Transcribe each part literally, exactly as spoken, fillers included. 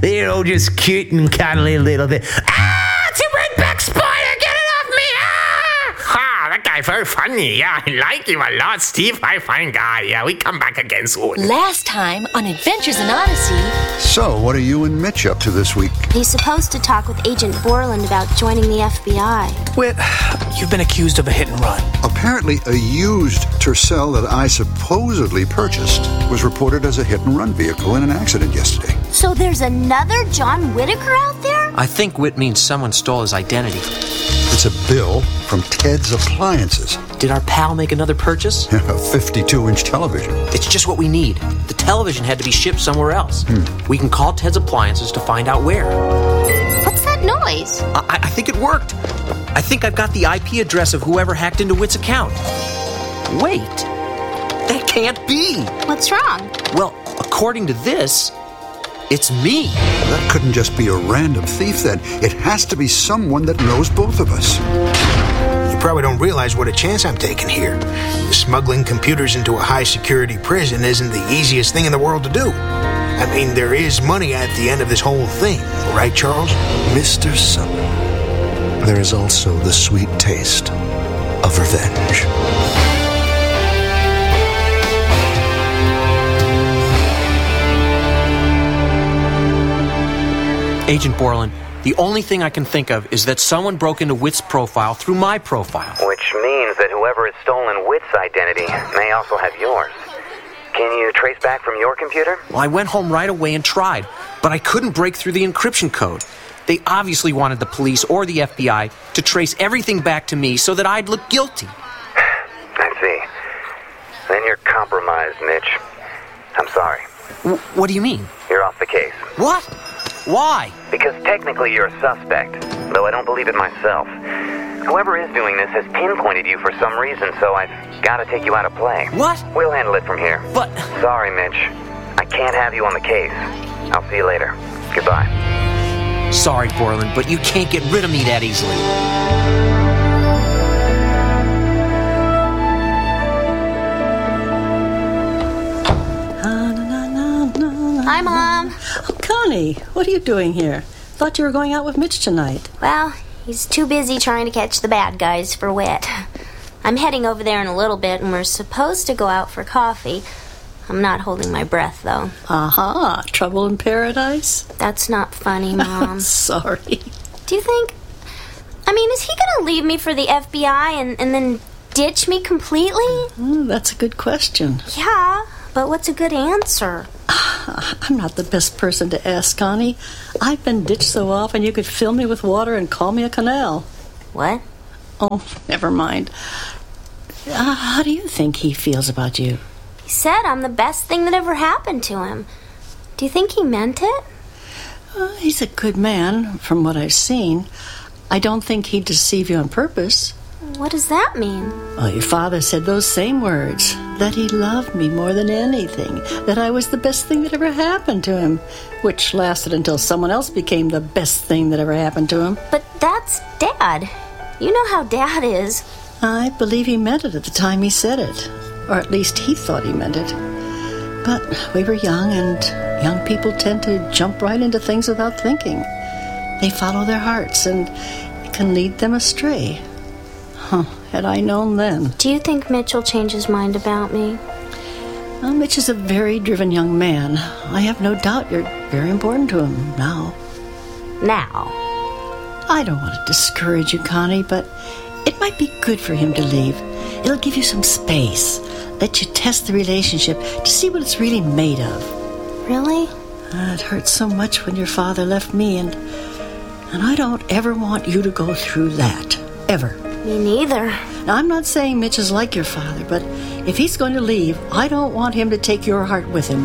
They're all just cute and cuddly a little bit. Ah, it's a redback spider! Get it off me! Ah! Ha, that guy very funny. Yeah, I like him a lot. Steve, I fine guy. Yeah, we come back again soon. Last time on Adventures in Odyssey. So, what are you and Mitch up to this week? He's supposed to talk with Agent Borland about joining the F B I. Whit, you've been accused of a hit and run. Apparently, a used Tercel that I supposedly purchased was reported as a hit-and-run vehicle in an accident yesterday. So there's another John Whitaker out there? I think Whit means someone stole his identity. It's a bill from Ted's Appliances. Did our pal make another purchase? A fifty-two inch television. It's just what we need. The television had to be shipped somewhere else. Hmm. We can call Ted's Appliances to find out where. What's that noise? I, I think it worked. I think I've got the I P address of whoever hacked into Whit's account. Wait. That can't be. What's wrong? Well, according to this, it's me. That couldn't just be a random thief then. It has to be someone that knows both of us. You probably don't realize what a chance I'm taking here. Smuggling computers into a high-security prison isn't the easiest thing in the world to do. I mean, there is money at the end of this whole thing, right, Charles? Mister Sully, there is also the sweet taste of revenge. Agent Borland, the only thing I can think of is that someone broke into Whit's profile through my profile. Which means that whoever has stolen Whit's identity may also have yours. Can you trace back from your computer? Well, I went home right away and tried, but I couldn't break through the encryption code. They obviously wanted the police or the F B I to trace everything back to me so that I'd look guilty. I see. Then you're compromised, Mitch. I'm sorry. W- what do you mean? You're off the case. What? Why? Because technically you're a suspect, though I don't believe it myself. Whoever is doing this has pinpointed you for some reason, so I've got to take you out of play. What? We'll handle it from here. But... Sorry, Mitch. I can't have you on the case. I'll see you later. Goodbye. Sorry, Borland, but you can't get rid of me that easily. Hi, Mom. Oh, Connie, what are you doing here? Thought you were going out with Mitch tonight. Well, he's too busy trying to catch the bad guys for Whit. I'm heading over there in a little bit, and we're supposed to go out for coffee. I'm not holding my breath, though. Aha, trouble in paradise? That's not funny, Mom. Sorry. Do you think... I mean, is he going to leave me for the F B I and, and then ditch me completely? Mm, that's a good question. Yeah, but what's a good answer? I'm not the best person to ask, Connie. I've been ditched so often you could fill me with water and call me a canal. What? Oh, never mind. Uh, how do you think he feels about you? He said I'm the best thing that ever happened to him. Do you think he meant it? Uh, he's a good man, from what I've seen. I don't think he'd deceive you on purpose. What does that mean? Well, your father said those same words, that he loved me more than anything, that I was the best thing that ever happened to him, which lasted until someone else became the best thing that ever happened to him. But that's Dad. You know how Dad is. I believe he meant it at the time he said it, or at least he thought he meant it. But we were young, and young people tend to jump right into things without thinking. They follow their hearts, and it can lead them astray. Huh, had I known then. Do you think Mitch will change his mind about me? Well, Mitch is a very driven young man. I have no doubt you're very important to him now. Now? I don't want to discourage you, Connie, but it might be good for him to leave. It'll give you some space, let you test the relationship to see what it's really made of. Really? Uh, it hurt so much when your father left me, and and I don't ever want you to go through that. Ever. Me neither. Now, I'm not saying Mitch is like your father, but if he's going to leave, I don't want him to take your heart with him.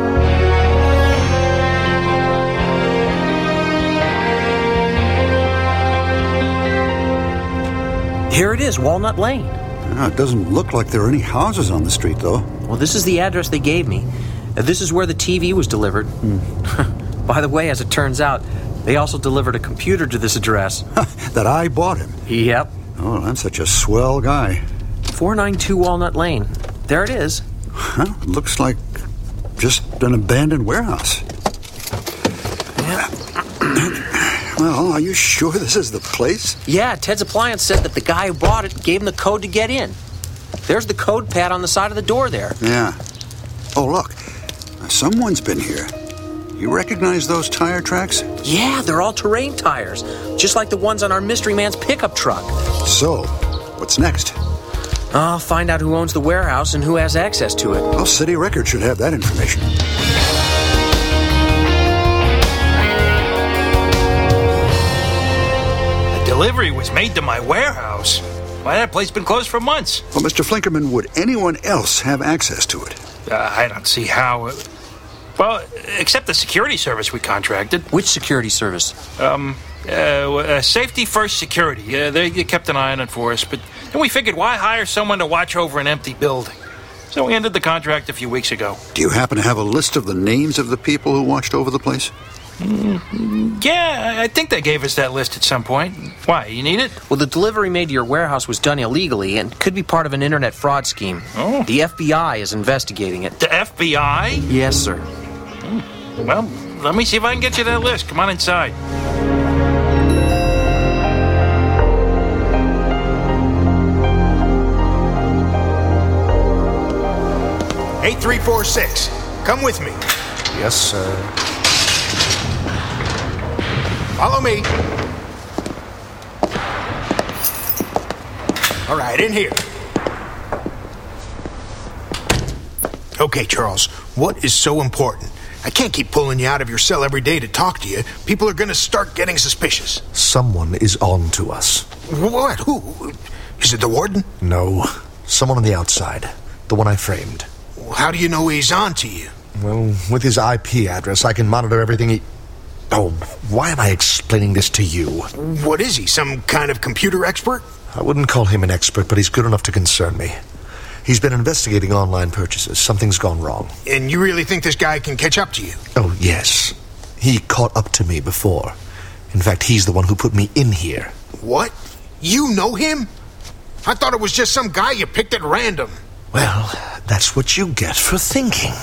Here it is, Walnut Lane. Yeah, it doesn't look like there are any houses on the street, though. Well, this is the address they gave me. Uh, This is where the T V was delivered. Hmm. By the way, as it turns out, they also delivered a computer to this address. That I bought him. Yep. Oh, I'm such a swell guy. four ninety-two Walnut Lane. There it is. Huh? Looks like just an abandoned warehouse. Well, are you sure this is the place? Yeah, Ted's Appliance said that the guy who bought it gave him the code to get in. There's the code pad on the side of the door there. Yeah. Oh, look. Someone's been here. You recognize those tire tracks? Yeah, they're all terrain tires, just like the ones on our mystery man's pickup truck. So, what's next? I'll find out who owns the warehouse and who has access to it. Well, City Records should have that information. The delivery was made to my warehouse. Why, that place been closed for months. Well, Mister Flinkerman, would anyone else have access to it? Uh, I don't see how. It... Well, except the security service we contracted. Which security service? Um, uh, uh Safety First Security. Uh, they kept an eye on it for us, but then we figured, why hire someone to watch over an empty building? So we ended the contract a few weeks ago. Do you happen to have a list of the names of the people who watched over the place? Mm, yeah, I think they gave us that list at some point. Why, you need it? Well, the delivery made to your warehouse was done illegally and could be part of an internet fraud scheme. Oh. The F B I is investigating it. The F B I? Yes, sir. Mm. Well, let me see if I can get you that list. Come on inside. eight three four six. Come with me. Yes, sir. Follow me. All right, in here. Okay, Charles, what is so important? I can't keep pulling you out of your cell every day to talk to you. People are going to start getting suspicious. Someone is on to us. What? Who? Is it the warden? No. Someone on the outside. The one I framed. How do you know he's on to you? Well, with his I P address, I can monitor everything he... Oh, why am I explaining this to you? What is he, some kind of computer expert? I wouldn't call him an expert, but he's good enough to concern me. He's been investigating online purchases. Something's gone wrong. And you really think this guy can catch up to you? Oh, yes. He caught up to me before. In fact, he's the one who put me in here. What? You know him? I thought it was just some guy you picked at random. Well, that's what you get for thinking.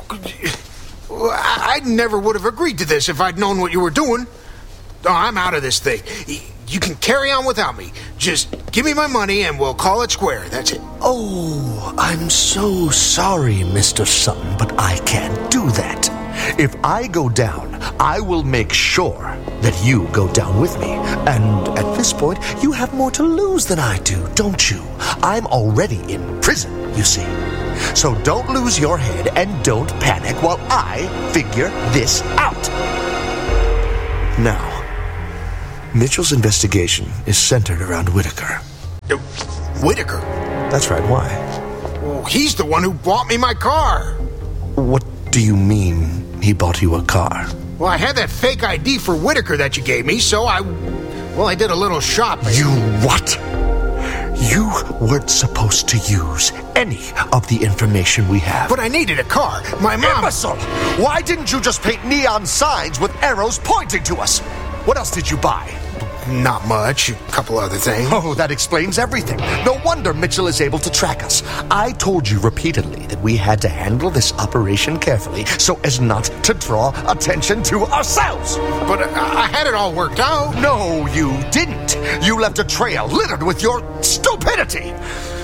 I never would have agreed to this if I'd known what you were doing. Oh, I'm out of this thing. You can carry on without me. Just give me my money and we'll call it square. That's it. Oh, I'm so sorry, Mister Sutton, but I can't do that. If I go down, I will make sure that you go down with me. And at this point, you have more to lose than I do, don't you? I'm already in prison, you see. So don't lose your head and don't panic while I figure this out. Now, Mitchell's investigation is centered around Whitaker. Uh, Whitaker? That's right, why? Well, he's the one who bought me my car. What do you mean he bought you a car? Well, I had that fake I D for Whitaker that you gave me, so I... Well, I did a little shopping. You what? You weren't supposed to use any of the information we have. But I needed a car. My mom... Imbecile! Why didn't you just paint neon signs with arrows pointing to us? What else did you buy? Not much. A couple other things. Oh, that explains everything. No wonder Mitchell is able to track us. I told you repeatedly that we had to handle this operation carefully so as not to draw attention to ourselves. But uh, I had it all worked out. No, you didn't. You left a trail littered with your stupidity.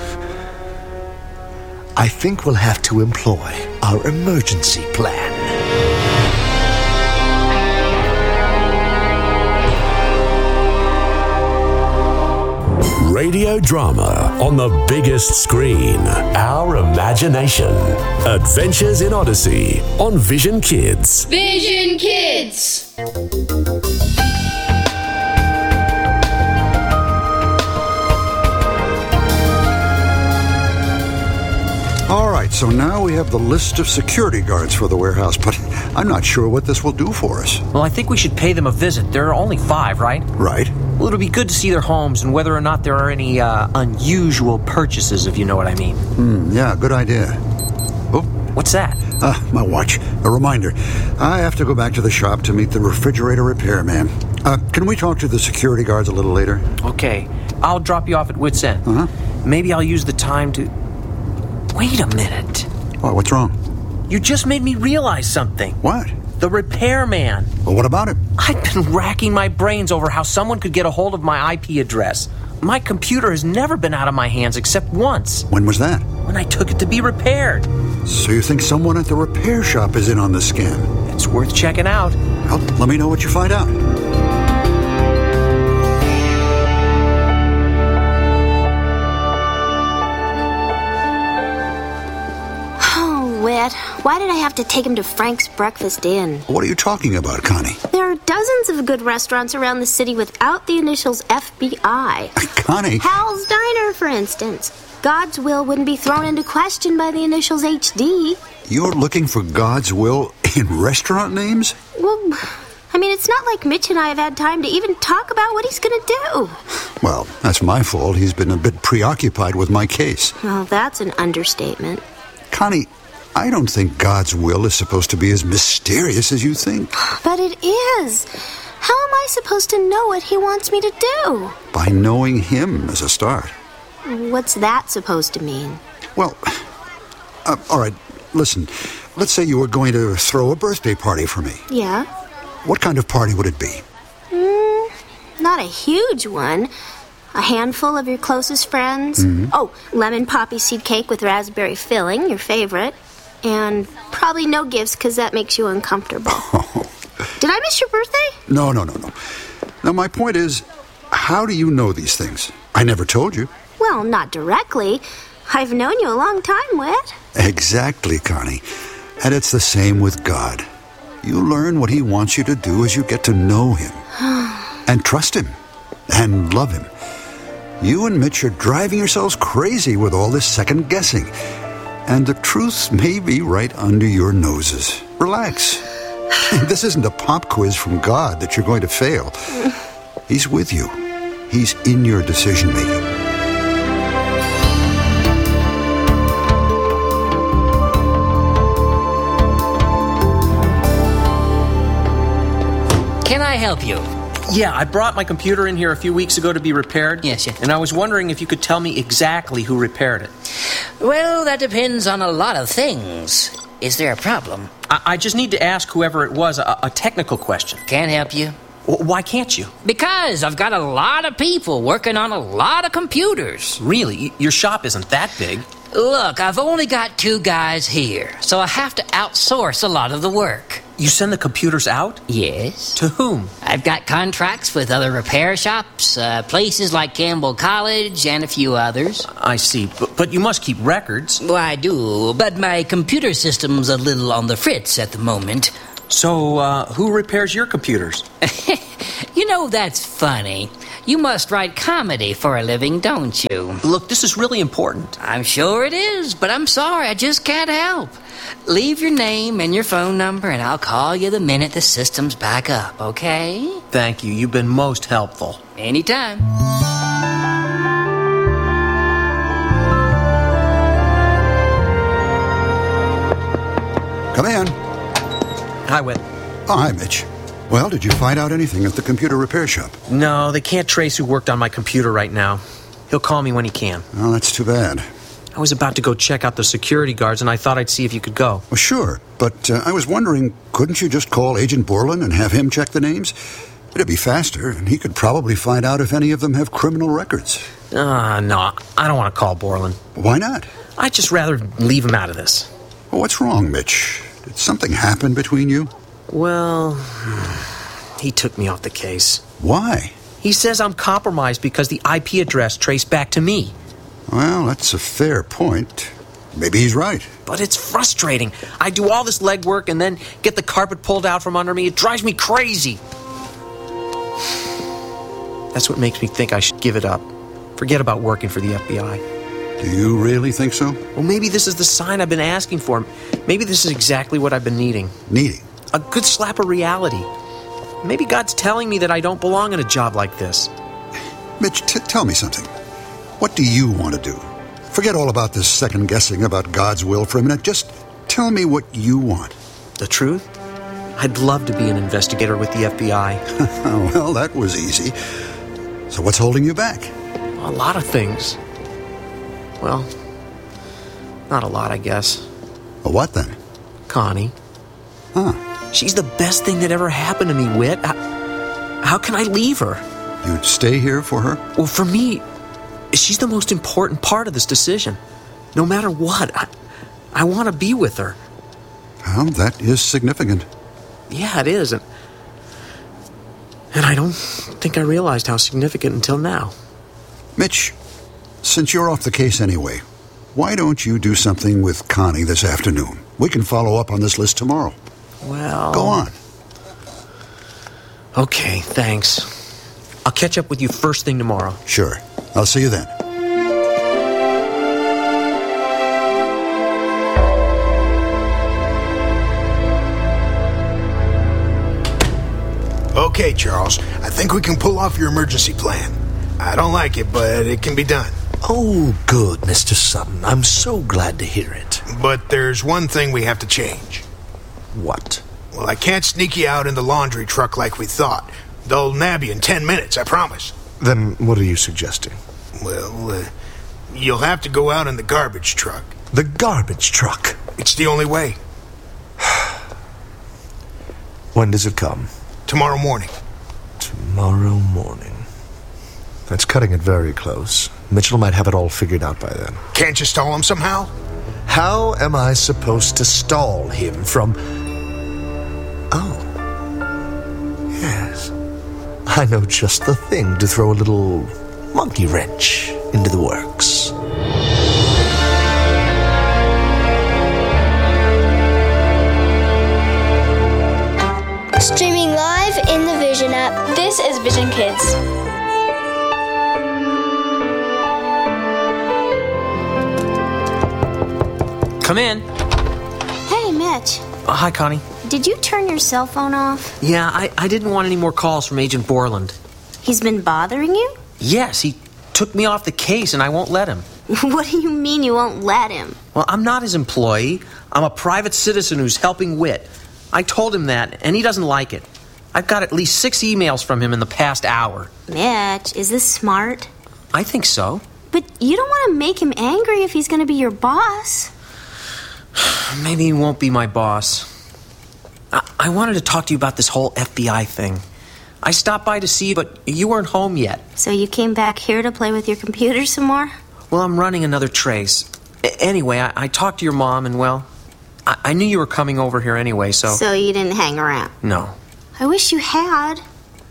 I think we'll have to employ our emergency plan. Radio drama on the biggest screen. Our imagination. Adventures in Odyssey on Vision Kids. Vision Kids! All right, so now we have the list of security guards for the warehouse, but I'm not sure what this will do for us. Well, I think we should pay them a visit. There are only five, right? Right. Well, it'll be good to see their homes and whether or not there are any uh, unusual purchases, if you know what I mean. Hmm, yeah, good idea. Oh. What's that? Ah, my watch. A reminder. I have to go back to the shop to meet the refrigerator repairman. Uh, can we talk to the security guards a little later? Okay. I'll drop you off at Wits End. Uh-huh. Maybe I'll use the time to... Wait a minute. Oh, what's wrong? You just made me realize something. What? The repairman. Well, what about him? I've been racking my brains over how someone could get a hold of my I P address. My computer has never been out of my hands except once. When was that? When I took it to be repaired. So you think someone at the repair shop is in on the scam? It's worth checking out. Well, let me know what you find out. Whit, why did I have to take him to Frank's Breakfast Inn? What are you talking about, Connie? There are dozens of good restaurants around the city without the initials F B I. Connie? Hal's Diner, for instance. God's will wouldn't be thrown into question by the initials H D. You're looking for God's will in restaurant names? Well, I mean, it's not like Mitch and I have had time to even talk about what he's going to do. Well, that's my fault. He's been a bit preoccupied with my case. Well, that's an understatement. Connie, I don't think God's will is supposed to be as mysterious as you think. But it is. How am I supposed to know what he wants me to do? By knowing him as a start. What's that supposed to mean? Well, uh, all right, listen. Let's say you were going to throw a birthday party for me. Yeah? What kind of party would it be? Mm, not a huge one. A handful of your closest friends. Mm-hmm. Oh, lemon poppy seed cake with raspberry filling, your favorite. And probably no gifts, because that makes you uncomfortable. Oh. Did I miss your birthday? No, no, no, no. Now, my point is, how do you know these things? I never told you. Well, not directly. I've known you a long time, Whit. Exactly, Connie. And it's the same with God. You learn what he wants you to do as you get to know him. And trust him. And love him. You and Mitch are driving yourselves crazy with all this second guessing. And the truth may be right under your noses. Relax. This isn't a pop quiz from God that you're going to fail. He's with you. He's in your decision making. Can I help you? Yeah, I brought my computer in here a few weeks ago to be repaired. Yes, yes. And I was wondering if you could tell me exactly who repaired it. Well, that depends on a lot of things. Is there a problem? I, I just need to ask whoever it was a, a technical question. Can't help you. W- why can't you? Because I've got a lot of people working on a lot of computers. Really? Your shop isn't that big. Look, I've only got two guys here, so I have to outsource a lot of the work. You send the computers out? Yes. To whom? I've got contracts with other repair shops, uh, places like Campbell College, and a few others. I see, but, but you must keep records. Well, I do, but my computer system's a little on the fritz at the moment. So, uh, who repairs your computers? You know, that's funny. You must write comedy for a living, don't you? Look, this is really important. I'm sure it is, but I'm sorry, I just can't help. Leave your name and your phone number, and I'll call you the minute the system's back up, okay? Thank you. You've been most helpful. Anytime. Come in. Hi, Whit. Oh, hi, Mitch. Well, did you find out anything at the computer repair shop? No, they can't trace who worked on my computer right now. He'll call me when he can. Oh, that's too bad. I was about to go check out the security guards, and I thought I'd see if you could go. Well, sure, but uh, I was wondering, couldn't you just call Agent Borland and have him check the names? It'd be faster, and he could probably find out if any of them have criminal records. Ah, uh, no, I don't want to call Borland. Why not? I'd just rather leave him out of this. Well, what's wrong, Mitch? Did something happen between you? Well, he took me off the case. Why? He says I'm compromised because the I P address traced back to me. Well, that's a fair point. Maybe he's right. But it's frustrating. I do all this legwork and then get the carpet pulled out from under me. It drives me crazy. That's what makes me think I should give it up. Forget about working for the F B I. Do you really think so? Well, maybe this is the sign I've been asking for. Maybe this is exactly what I've been needing. Needing? A good slap of reality. Maybe God's telling me that I don't belong in a job like this. Mitch, t- tell me something. What do you want to do? Forget all about this second guessing about God's will for a minute. Just tell me what you want. The truth? I'd love to be an investigator with the F B I. Well, that was easy. So what's holding you back? A lot of things. Well, not a lot, I guess. Well, what then? Connie. Huh. She's the best thing that ever happened to me, Whit. How, how can I leave her? You'd stay here for her? Well, for me, she's the most important part of this decision. No matter what, I, I want to be with her. Well, that is significant. Yeah, it is. And, and I don't think I realized how significant until now. Mitch, since you're off the case anyway, why don't you do something with Connie this afternoon? We can follow up on this list tomorrow. Well... Go on. Okay, thanks. I'll catch up with you first thing tomorrow. Sure. I'll see you then. Okay, Charles. I think we can pull off your emergency plan. I don't like it, but it can be done. Oh, good, Mister Sutton. I'm so glad to hear it. But there's one thing we have to change. What? Well, I can't sneak you out in the laundry truck like we thought. They'll nab you in ten minutes, I promise. Then what are you suggesting? Well, uh, you'll have to go out in the garbage truck. The garbage truck? It's the only way. When does it come? Tomorrow morning. Tomorrow morning. That's cutting it very close. Mitchell might have it all figured out by then. Can't you stall him somehow? How am I supposed to stall him from... Oh. Yes. I know just the thing to throw a little monkey wrench into the works. Streaming live in the Vision app. This is Vision Kids. Come in. Hey, Mitch. Uh, hi, Connie. Did you turn your cell phone off? Yeah, I, I didn't want any more calls from Agent Borland. He's been bothering you? Yes, he took me off the case and I won't let him. What do you mean you won't let him? Well, I'm not his employee. I'm a private citizen who's helping Whit. I told him that, and he doesn't like it. I've got at least six emails from him in the past hour. Mitch, is this smart? I think so. But you don't want to make him angry if he's going to be your boss. Maybe he won't be my boss. I-, I wanted to talk to you about this whole F B I thing. I stopped by to see you, but you weren't home yet. So you came back here to play with your computer some more? Well, I'm running another trace. A- anyway, I-, I talked to your mom, and, well, I-, I knew you were coming over here anyway, so... So you didn't hang around? No. I wish you had.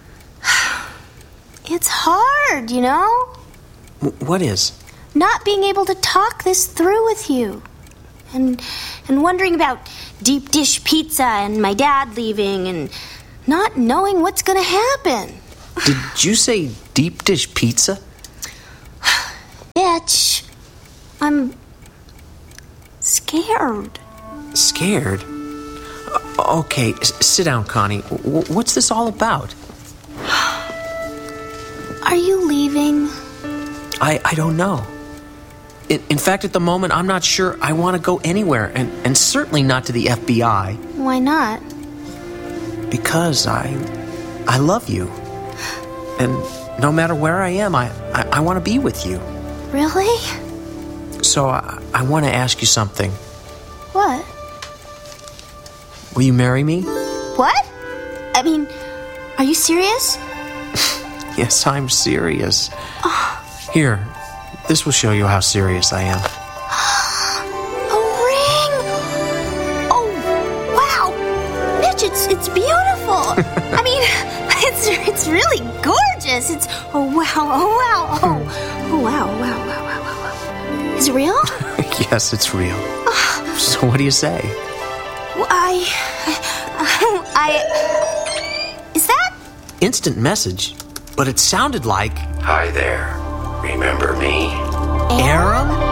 It's hard, you know? W- what is? Not being able to talk this through with you. And and wondering about deep dish pizza and my dad leaving and not knowing what's going to happen. Did you say deep dish pizza? Bitch, I'm scared. Scared? Uh, okay, s- sit down, Connie. W- what's this all about? Are you leaving? I, I don't know. In, in fact, at the moment, I'm not sure I want to go anywhere, and, and certainly not to the F B I. Why not? Because I I love you. And no matter where I am, I, I, I want to be with you. Really? So I, I want to ask you something. What? Will you marry me? What? I mean, are you serious? Yes, I'm serious. Here, this will show you how serious I am. A ring! Oh, wow! Mitch, it's it's beautiful. I mean, it's it's really gorgeous. It's oh wow, oh wow, oh, oh wow, wow, wow, wow, wow, wow. Is it real? Yes, it's real. So what do you say? Well, I, I, is that? Instant message, but it sounded like... Hi there. Remember me? Aram?